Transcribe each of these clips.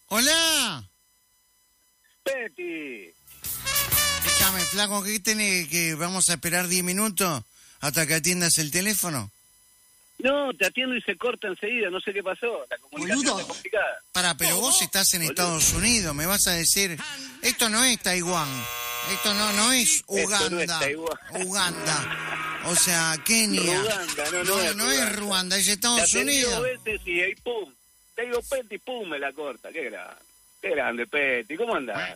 Hola. Peti. Escúchame, flaco, ¿qué tenés? ¿Que vamos a esperar 10 minutos hasta que atiendas el teléfono? No, te atiendo y se corta enseguida, no sé qué pasó, la comunicación está complicada. Pero vos estás en Estados Unidos, me vas a decir, esto no es Taiwán, esto no es Uganda, Esto no es Taiwán. Uganda, o sea, Kenia, Ruanda, no es Ruanda, es Estados Unidos. Dos veces y ahí pum, te digo Peti, pum, me la corta, qué grande Peti, ¿cómo andás?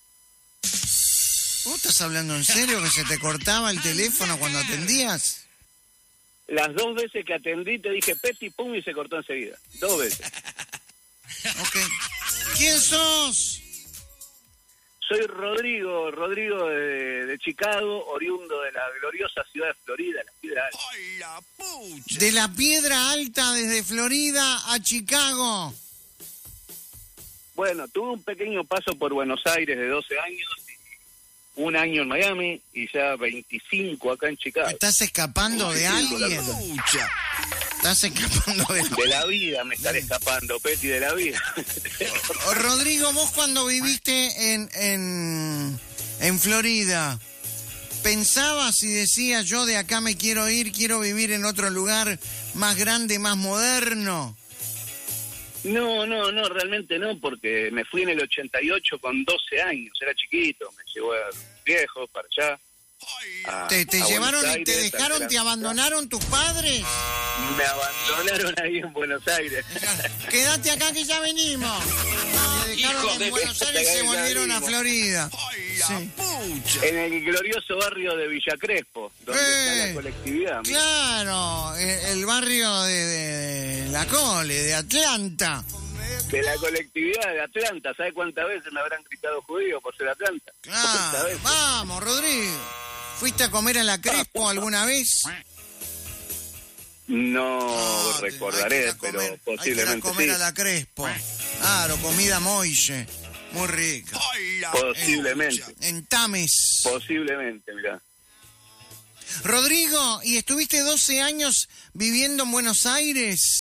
¿Vos estás hablando en serio que se te cortaba el teléfono cuando atendías? Las 2 veces que atendí te dije Peti, pum, y se cortó enseguida. 2 veces. Ok. ¿Quién sos? Soy Rodrigo de Chicago, oriundo de la gloriosa ciudad de Florida, la Piedra Alta. ¡Ay, la pucha! De la Piedra Alta desde Florida a Chicago. Bueno, tuve un pequeño paso por Buenos Aires de 12 años, y 1 año en Miami y ya 25 acá en Chicago. ¿Estás escapando de alguien? Pucha. ¿Estás escapando De la vida me estaré escapando, Peti, de la vida. Rodrigo, vos cuando viviste en Florida, ¿pensabas y decías yo de acá me quiero ir, quiero vivir en otro lugar más grande, más moderno? No, realmente no, porque me fui en el 88 con 12 años, era chiquito, me llevó a viejos para allá. ¿Te llevaron Buenos y te Aires, dejaron, te abandonaron tus padres? Me abandonaron ahí en Buenos Aires. Quédate acá que ya venimos. Te dejaron en Buenos Aires y se volvieron a Florida. ¡Ay, la Sí. pucha! En el glorioso barrio de Villa Crespo, donde está la colectividad. Claro, el barrio de la Cole, de Atlanta. De la colectividad de Atlanta. ¿Sabes cuántas veces me habrán gritado judío por ser Atlanta? ¿Cuántas Claro, veces? vamos, Rodrigo. ¿Fuiste a comer a la Crespo alguna vez? No hay recordaré, que ir a pero comer, hay que ir a posiblemente comer sí. a la Crespo. Claro, comida moille, muy rica. ¡Ay, la Posiblemente. pucha! En Tames. Posiblemente, mirá. Rodrigo, ¿y estuviste 12 años viviendo en Buenos Aires?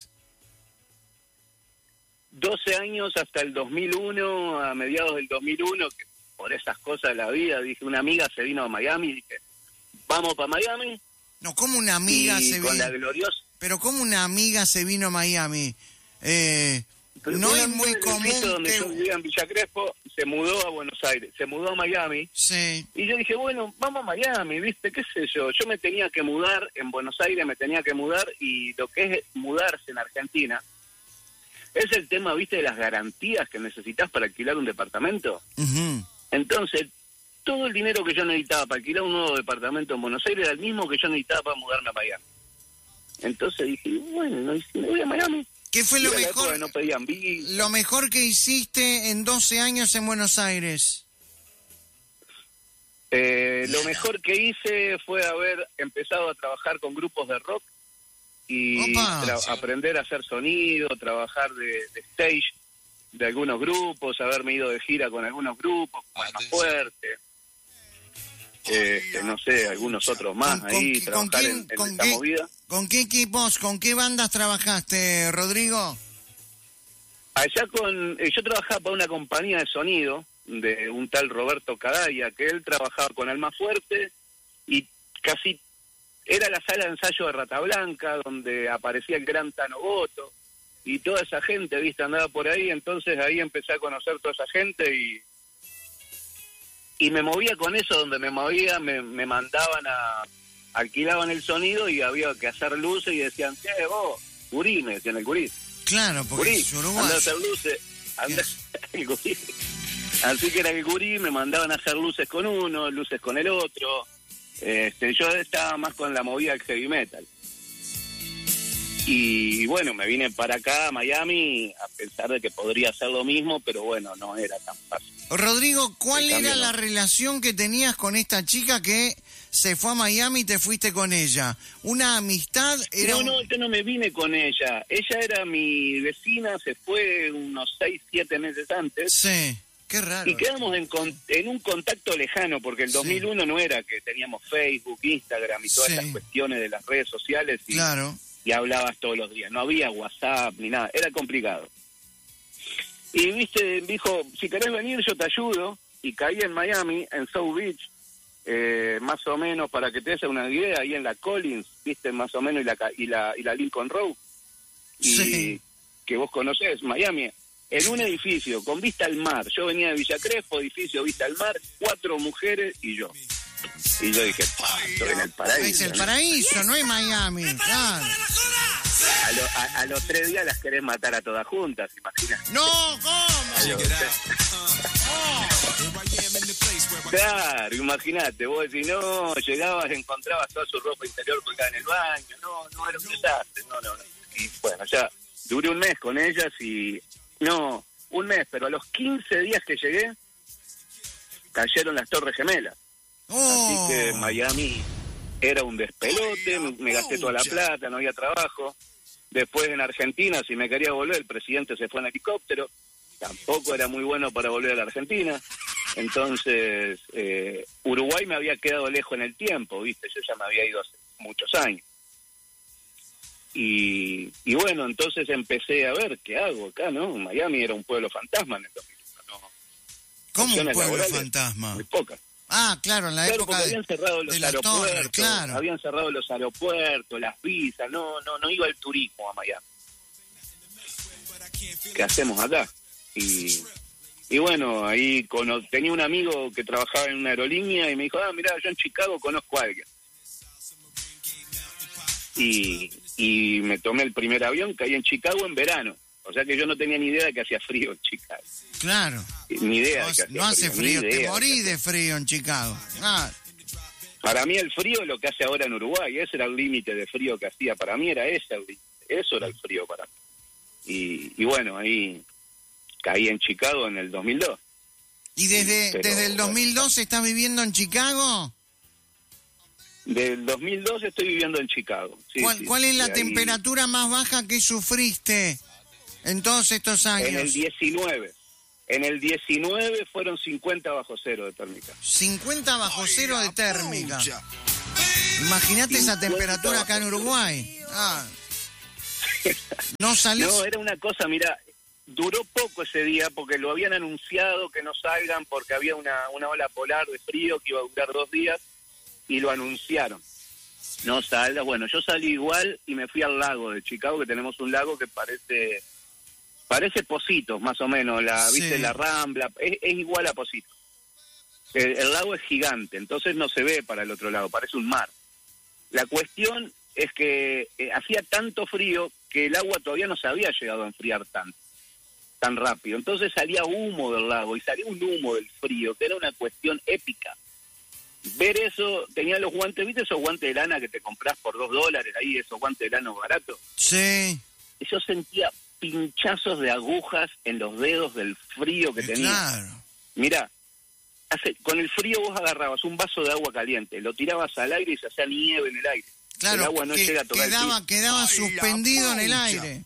12 años hasta el 2001, a mediados del 2001, que por esas cosas de la vida, dije, una amiga se vino a Miami, dije, vamos para Miami. No, ¿cómo una amiga y se con vino? la gloriosa. Pero ¿cómo una amiga se vino a Miami? Pero No una es muy amiga del edificio común donde que... yo vivía en Villa Crespo, se mudó a Buenos Aires, se mudó a Miami. Sí. Y yo dije, bueno, vamos a Miami, ¿viste? ¿Qué sé yo? Yo me tenía que mudar, en Buenos Aires me tenía que mudar, y lo que es mudarse en Argentina es el tema, ¿viste? De las garantías que necesitas para alquilar un departamento. Ujú. Entonces, todo el dinero que yo necesitaba para alquilar un nuevo departamento en Buenos Aires era el mismo que yo necesitaba para mudarme a Miami. Entonces dije, bueno, ¿y si me voy a Miami? ¿Qué fue Y lo era la época mejor? que no pedían visa. Lo mejor que hiciste en 12 años en Buenos Aires. Lo mejor que hice fue haber empezado a trabajar con grupos de rock y Opa. aprender a hacer sonido, trabajar de stage de algunos grupos, haberme ido de gira con algunos grupos, como Más Fuerte, no sé, algunos otros más ahí, trabajar en esta movida. ¿Con qué equipos, con qué bandas trabajaste, Rodrigo? Allá yo trabajaba para una compañía de sonido de un tal Roberto Cadaya, que él trabajaba con Alma Fuerte y casi era la sala de ensayo de Rata Blanca, donde aparecía el gran Tano Boto y toda esa gente, viste, andaba por ahí. Entonces ahí empecé a conocer toda esa gente y me movía con eso. Donde me movía me mandaban alquilaban el sonido y había que hacer luces y decían, vos, gurí, me decían el gurí. Claro, porque Gurí, es uruguayo. andá a hacer luces, el gurí. Así que era el gurí, me mandaban a hacer luces con uno, luces con el otro. Yo estaba más con la movida del heavy metal. Y bueno, me vine para acá, a Miami, a pensar de que podría hacer lo mismo, pero bueno, no era tan fácil. Rodrigo, ¿cuál En cambio, era la no. relación que tenías con esta chica que se fue a Miami y te fuiste con ella? ¿Una amistad? No, yo no me vine con ella. Ella era mi vecina, se fue unos 6, 7 meses antes. Sí, qué raro. Y quedamos en un contacto lejano, porque el 2001 no era que teníamos Facebook, Instagram y todas Sí. estas cuestiones de las redes sociales Claro. y hablabas todos los días. No había WhatsApp ni nada, era complicado. Y viste, dijo, si querés venir yo te ayudo, y caí en Miami, en South Beach, más o menos, para que te des una idea, ahí en la Collins, viste, más o menos, y la Lincoln Road, y Sí. que vos conocés, Miami, en un edificio con vista al mar. Yo venía de Villa Crespo, edificio vista al mar, 4 mujeres y yo. Y yo dije, estoy en el paraíso. Es el ¿no? paraíso, no es Miami. Claro. A los 3 días las querés matar a todas juntas, imaginás. No, ¿cómo? Claro, imagínate, vos decís, no, llegabas, encontrabas toda su ropa interior colgada en el baño, no, era un desastre, no. Y bueno, ya duré un mes con ellas y, no, un mes, pero a los 15 días que llegué, cayeron las Torres Gemelas. Oh. Así que Miami era un despelote, me gasté toda la plata, no había trabajo. Después en Argentina, si me quería volver, el presidente se fue en helicóptero, tampoco era muy bueno para volver a la Argentina. Entonces, Uruguay me había quedado lejos en el tiempo, ¿viste? Yo ya me había ido hace muchos años. Y bueno, entonces empecé a ver qué hago acá, ¿no? Miami era un pueblo fantasma en el 2001, ¿no? ¿Cómo un Opciones pueblo laborales, fantasma? muy pocas. Ah, claro, en la Claro, época porque habían cerrado los de la aeropuertos, torre, claro. habían cerrado los aeropuertos, las visas, no iba el turismo a Miami. ¿Qué hacemos acá? Y bueno, ahí tenía un amigo que trabajaba en una aerolínea y me dijo, mirá, yo en Chicago conozco a alguien. Y me tomé el primer avión, caí en Chicago en verano. O sea que yo no tenía ni idea de que hacía frío en Chicago. Claro. Ni idea de que hacía No hace frío, ni idea te morís de frío en Chicago. Ah, Para mí el frío es lo que hace ahora en Uruguay. Ese era el límite de frío que hacía. Para mí era ese el límite. Eso era el frío para mí. Y bueno, ahí caí en Chicago en el 2002. ¿y desde el 2002 estás viviendo en Chicago? Del 2002 estoy viviendo en Chicago. Sí, ¿Cuál es la ahí. temperatura más baja que sufriste en todos estos años? En el 19. En el 19 fueron 50 bajo cero de térmica. 50 bajo cero de térmica. Imagínate esa temperatura acá en Uruguay. Ah. No salís. No, era una cosa, mira, duró poco ese día porque lo habían anunciado que no salgan porque había una ola polar de frío que iba a durar 2 días y lo anunciaron. No salgas. Bueno, yo salí igual y me fui al lago de Chicago, que tenemos un lago que parece Positos, más o menos, Sí. ¿viste? La Rambla, es igual a Positos. El lago es gigante, entonces no se ve para el otro lado, parece un mar. La cuestión es que hacía tanto frío que el agua todavía no se había llegado a enfriar tan rápido. Entonces salía humo del lago y salía un humo del frío, que era una cuestión épica. Ver eso, tenía los guantes, ¿viste esos guantes de lana que te compras por $2 ahí, esos guantes de lana baratos? Sí. Y yo sentía pinchazos de agujas en los dedos del frío que tenía. Claro. Mirá, con el frío vos agarrabas un vaso de agua caliente, lo tirabas al aire y se hacía nieve en el aire. Claro, el agua no llega a tocar el piso. quedaba suspendido en el aire.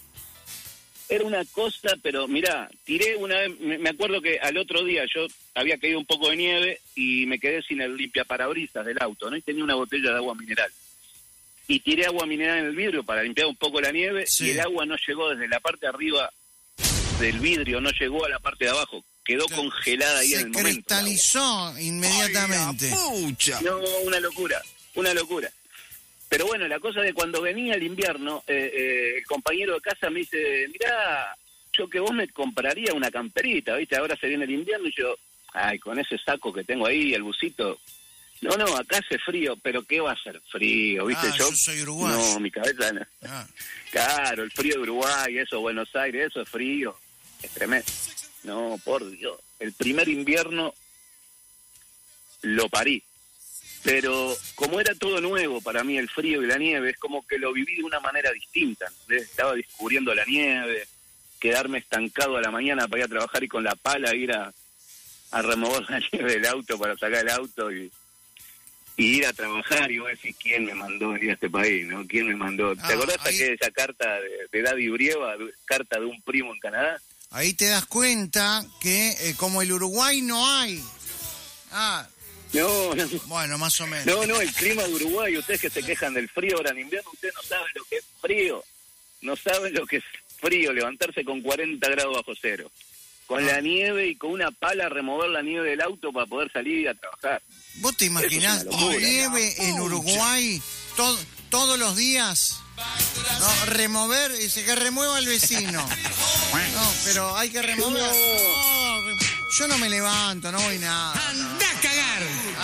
Era una cosa, pero mirá, tiré una vez, me acuerdo que al otro día yo había caído un poco de nieve y me quedé sin el limpiaparabrisas del auto, ¿no? Y tenía una botella de agua mineral. Y tiré agua mineral en el vidrio para limpiar un poco la nieve, Sí. y el agua no llegó desde la parte de arriba del vidrio, no llegó a la parte de abajo, quedó congelada ahí en el Se momento. cristalizó inmediatamente. No, una locura. Pero bueno, la cosa de cuando venía el invierno, el compañero de casa me dice, mirá, yo que vos me compraría una camperita, ¿viste? Ahora se viene el invierno y yo, ay, con ese saco que tengo ahí, el busito. No, acá hace frío, pero ¿qué va a hacer frío? ¿Viste? Yo soy uruguayo. No, mi cabeza no. Ah. Claro, el frío de Uruguay, eso, Buenos Aires, eso es frío. Es tremendo. No, por Dios. El primer invierno lo parí. Pero como era todo nuevo para mí, el frío y la nieve, es como que lo viví de una manera distinta. Estaba descubriendo la nieve, quedarme estancado a la mañana para ir a trabajar y con la pala ir a remover la nieve del auto para sacar el auto y ir a trabajar. Y vos decís, ¿quién me mandó a ir a este país? ¿No? ¿Quién me mandó? ¿Te acordás de esa carta de Daddy Brieva, carta de un primo en Canadá? Ahí te das cuenta que como el Uruguay no hay. No. Bueno, más o menos. No, el clima de Uruguay, ustedes que se quejan del frío ahora en invierno, ustedes no saben lo que es frío. No saben lo que es frío, levantarse con 40 grados bajo cero, con la nieve y con una pala remover la nieve del auto para poder salir a trabajar. ¿Vos te imaginás Eso es una locura, nieve en Uruguay todos los días? No, remover, dice que remueva al vecino. No, pero hay que remover. No, yo no me levanto, no voy nada. ¡Anda a cagar!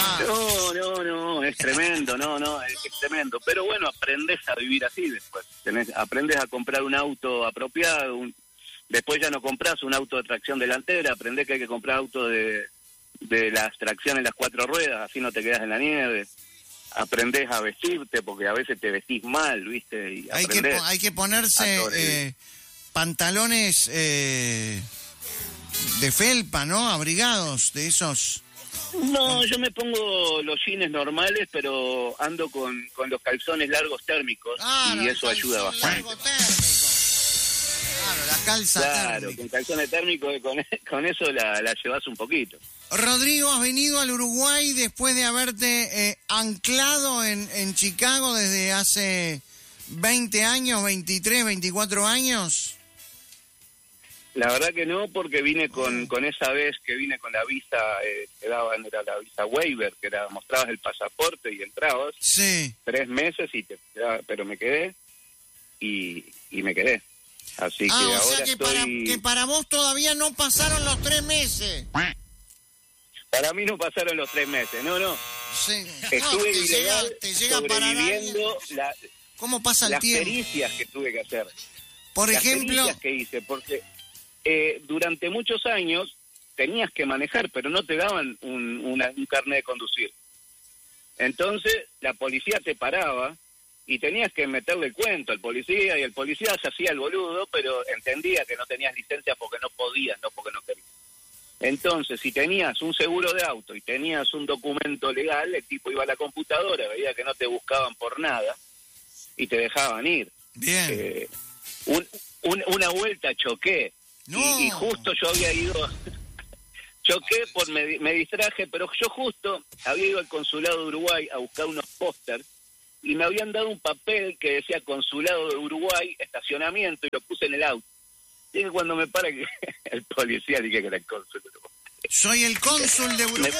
No, es tremendo, es tremendo. Pero bueno, aprendés a vivir así después. Aprendes a comprar un auto apropiado, después ya no compras un auto de tracción delantera, aprendés que hay que comprar auto de las tracciones, las 4 ruedas, así no te quedas en la nieve. Aprendés a vestirte, porque a veces te vestís mal, ¿viste? Y hay que ponerse pantalones de felpa, ¿no? Abrigados, de esos. No, yo me pongo los jeans normales, pero ando con los calzones largos térmicos, y eso ayuda bastante. Claro, la calza térmica. Con calzones térmicos, con eso la llevas un poquito. Rodrigo, has venido al Uruguay después de haberte anclado en Chicago desde hace 20 años, 23, 24 años. La verdad que no, porque vine con esa vez que vine con la visa, que daban, era la visa waiver, que era mostrabas el pasaporte y entrabas. Sí. 3 meses, pero me quedé y me quedé. Así que o ahora sea que para vos todavía no pasaron los 3 meses. Para mí no pasaron los 3 meses, no. Sí. Estuve ilegal, te llega sobreviviendo ¿Cómo pasa el las tiempo? pericias que tuve que hacer. Por ejemplo, las pericias que hice, porque durante muchos años tenías que manejar, pero no te daban un carnet de conducir. Entonces la policía te paraba y tenías que meterle el cuento al policía, y el policía se hacía el boludo, pero entendía que no tenías licencia porque no podías, no porque no querías. Entonces, si tenías un seguro de auto y tenías un documento legal, el tipo iba a la computadora, veía que no te buscaban por nada y te dejaban ir. Bien. Una vuelta choqué, y justo yo había ido... Choqué, me distraje, pero yo justo había ido al consulado de Uruguay a buscar unos pósters y me habían dado un papel que decía Consulado de Uruguay, estacionamiento, y lo puse en el auto. Y que cuando me para el policía, dije que era el cónsul de Uruguay. Soy el cónsul de Uruguay.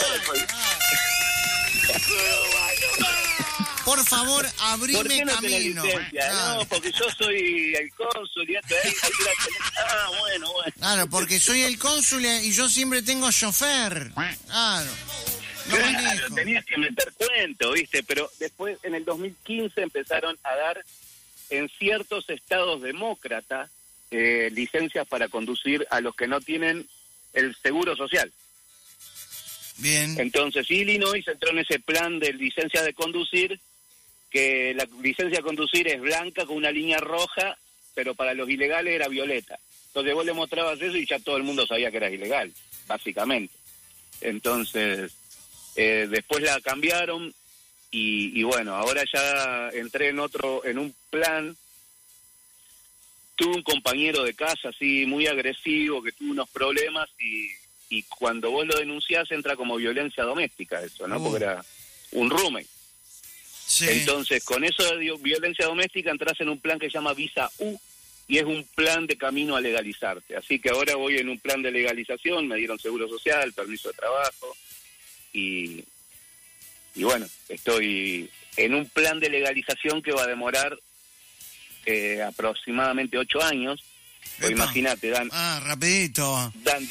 Por favor, abrime ¿Por qué no camino. tenés licencia? No, porque yo soy el cónsul y esto ahí bueno. Claro, porque soy el cónsul y yo siempre tengo chofer. Claro. Claro, tenías que meter cuento, ¿viste? Pero después, en el 2015, empezaron a dar en ciertos estados demócratas licencias para conducir a los que no tienen el seguro social. Bien. Entonces Illinois entró en ese plan de licencia de conducir, que la licencia de conducir es blanca con una línea roja, pero para los ilegales era violeta. Entonces vos le mostrabas eso y ya todo el mundo sabía que era ilegal, básicamente. Entonces después la cambiaron y bueno, ahora ya entré en un plan. Tuve un compañero de casa así muy agresivo que tuvo unos problemas y cuando vos lo denunciás entra como violencia doméstica eso, ¿no? Porque era un roommate. Sí. Entonces, con eso de violencia doméstica entras en un plan que se llama Visa U y es un plan de camino a legalizarte. Así que ahora voy en un plan de legalización, me dieron seguro social, permiso de trabajo y bueno, estoy en un plan de legalización que va a demorar aproximadamente 8 años. Pues imagínate, rapidito. Dan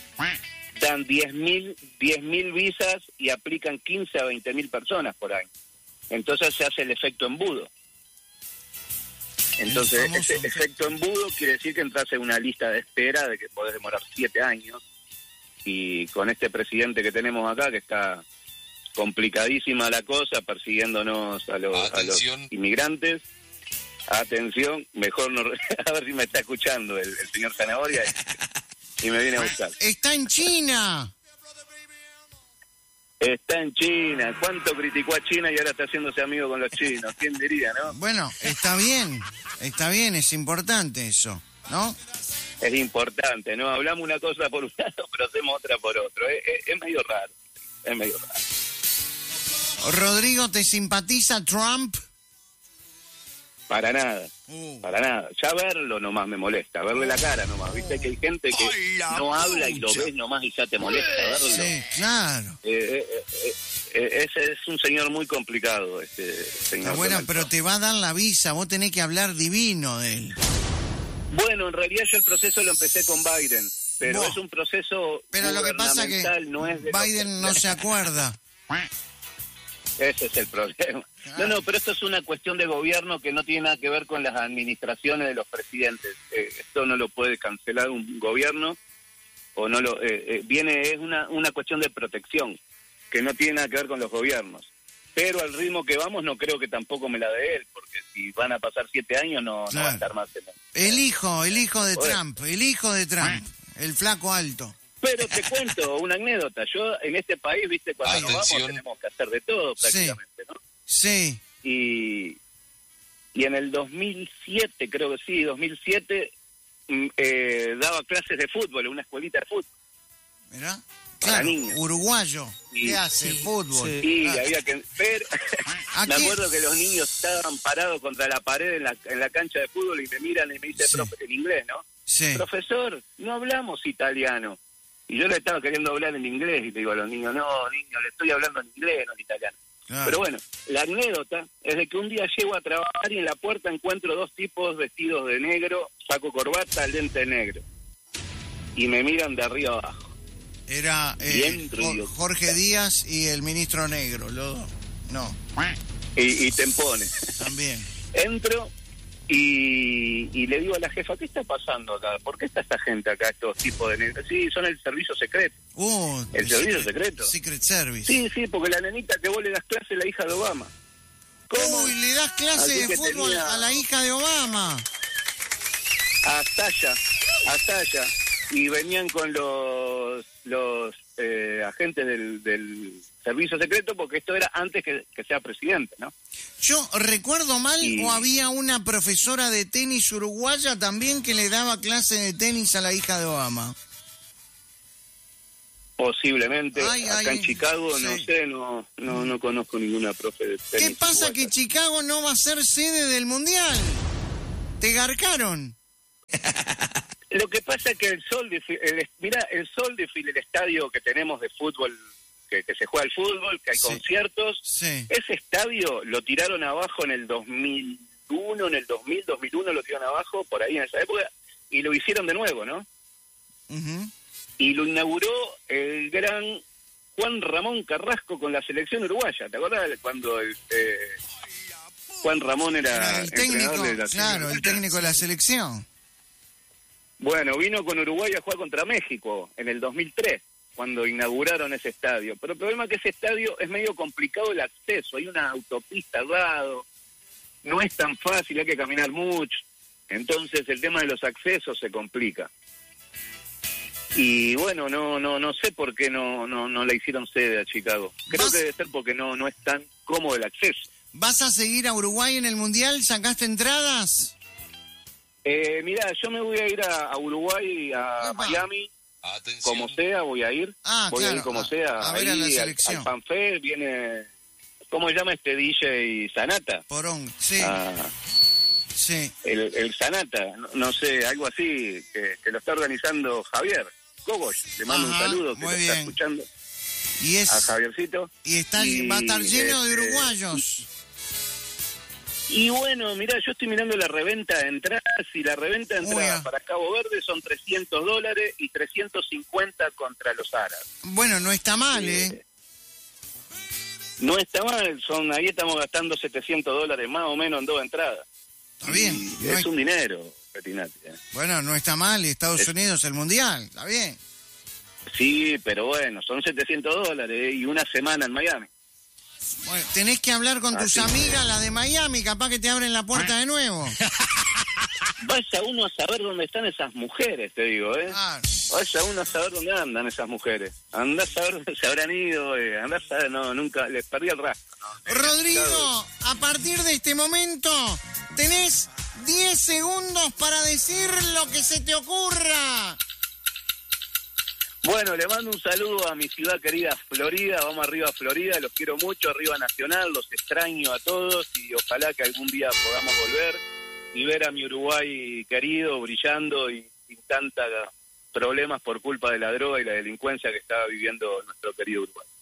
10.000 visas y aplican 15 a 20.000 personas por año. Entonces se hace el efecto embudo. Entonces ese efecto embudo quiere decir que entras en una lista de espera de que podés demorar 7 años. Y con este presidente que tenemos acá, que está complicadísima la cosa, persiguiéndonos a los inmigrantes. Atención, mejor no... A ver si me está escuchando el señor Zanahoria y me viene a buscar. ¡Está en China! Está en China. ¿Cuánto criticó a China y ahora está haciéndose amigo con los chinos? ¿Quién diría, no? Bueno, está bien, es importante eso, ¿no? Es importante, ¿no? Hablamos una cosa por un lado, pero hacemos otra por otro. Es medio raro, Rodrigo, ¿te simpatiza Trump? Para nada. Para nada. Ya verlo nomás me molesta, verle la cara nomás. Viste que hay gente que no habla y lo ves nomás y ya te molesta verlo. Sí, claro. Ese es un señor muy complicado, señor. Bueno, Donald pero Trump. te va a dar la visa, vos tenés que hablar divino de él. Bueno, en realidad yo el proceso lo empecé con Biden, pero Vos. es un proceso Pero lo que pasa es que gubernamental, no es de Biden no se acuerda. Ese es el problema. No, pero esto es una cuestión de gobierno que no tiene nada que ver con las administraciones de los presidentes. Esto no lo puede cancelar un gobierno o no lo es una cuestión de protección que no tiene nada que ver con los gobiernos. Pero al ritmo que vamos no creo que tampoco me la dé él, porque si van a pasar 7 años no va a estar más en El hijo de Joder. Trump, el hijo de Trump, el flaco alto. Pero te cuento una anécdota. Yo en este país, viste, cuando nos Atención. vamos tenemos que hacer de todo prácticamente, ¿no? Sí, Y en el 2007, creo que sí, 2007, daba clases de fútbol en una escuelita de fútbol. mirá. Para Claro, niños. uruguayo. Sí. ¿Qué hace? Fútbol. Y Ah. había que ver. ¿A Me qué? acuerdo que los niños estaban parados contra la pared en la cancha de fútbol y me miran y me dicen, Sí. profe, en inglés, ¿no? Sí. Profesor, no hablamos italiano. Y yo le estaba queriendo hablar en inglés y le digo a los niños, no, niño, le estoy hablando en inglés, no en italiano. Claro. Pero bueno, la anécdota es de que un día llego a trabajar y en la puerta encuentro 2 tipos vestidos de negro, saco corbata, lente negro. Y me miran de arriba abajo. Era Bien ruido. Jorge Díaz y el ministro negro, los dos. No, Y te impone. también. Entro y le digo a la jefa, ¿qué está pasando acá? ¿Por qué está esta gente acá, estos tipos de negros? Sí, son el servicio secreto. ¿El servicio secreto? Secret Service. Sí, porque la nenita que vos le das clase es la hija de Obama. ¿Cómo? Uy, le das clase Así de que fútbol tenía- a la hija de Obama. Hasta allá. Y venían con los agentes del servicio secreto, porque esto era antes que sea presidente, ¿no? Yo recuerdo mal, Y- o había una profesora de tenis uruguaya también que le daba clase de tenis a la hija de Obama. Posiblemente. Ay, Acá ay, en Chicago, sí. no sé, no conozco ninguna profe de tenis. ¿Qué pasa uruguaya. que Chicago no va a ser sede del Mundial? Te garcaron. Lo que pasa es que el Soldier Field, el estadio que tenemos de fútbol, que se juega al fútbol, que hay Sí. conciertos, Sí. ese estadio lo tiraron abajo en el 2001, en el 2001 lo tiraron abajo, por ahí en esa época, y lo hicieron de nuevo, ¿no? Ujú. Y lo inauguró el gran Juan Ramón Carrasco con la selección uruguaya. ¿Te acuerdas cuando Juan Ramón Era era el técnico, entrenador de la claro, el selección? técnico de la selección. Bueno, vino con Uruguay a jugar contra México en el 2003, cuando inauguraron ese estadio. Pero el problema es que ese estadio es medio complicado el acceso. Hay una autopista al lado, no es tan fácil, hay que caminar mucho. Entonces el tema de los accesos se complica. Y bueno, no sé por qué no le hicieron sede a Chicago. Creo ¿Vas? que debe ser porque no es tan cómodo el acceso. ¿Vas a seguir a Uruguay en el Mundial? ¿Sacaste entradas? Mirá, yo me voy a ir a Uruguay, a Epa. Miami, Atención. como sea, voy a ir. Voy a claro, ir como sea. a ver a la Ahí selección. al FanFest viene, ¿cómo se llama este DJ Sanata? Porón, sí, Ah, sí. el Sanata, no sé, algo así, que lo está organizando Javier Cogos. Le mando Ajá, un saludo, que muy lo está bien. escuchando, Y a Javiercito. va a estar lleno de este, uruguayos. Y bueno, mirá, yo estoy mirando la reventa de entradas y la reventa de entradas Uy, para Cabo Verde son $300 y 350 contra los árabes. Bueno, no está mal, ¿eh? No está mal, ahí estamos gastando $700 más o menos en 2 entradas. Está bien. Y No es es- un dinero, Petinati. Bueno, no está mal. Estados Unidos, el Mundial. Está bien. Sí, pero bueno, son $700 y una semana en Miami. Bueno, tenés que hablar con tus Así que- amigas, las de Miami, capaz que te abren la puerta de nuevo. Vaya uno a saber dónde están esas mujeres, te digo, ¿eh? Ah, Vaya uno a saber dónde andan esas mujeres. Andá a saber dónde se habrán ido, andá a saber, nunca, les perdí el rastro. ¿no? Rodrigo, a partir de este momento tenés 10 segundos para decir lo que se te ocurra. Bueno, le mando un saludo a mi ciudad querida Florida, vamos arriba Florida, los quiero mucho, arriba Nacional, los extraño a todos y ojalá que algún día podamos volver y ver a mi Uruguay querido brillando y sin tantos problemas por culpa de la droga y la delincuencia que está viviendo nuestro querido Uruguay.